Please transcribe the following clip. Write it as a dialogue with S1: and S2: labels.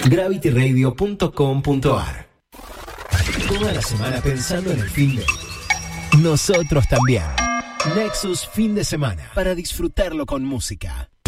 S1: gravityradio.com.ar. Toda la semana pensando en el fin de... Nosotros también. Nexus fin de semana para disfrutarlo con música.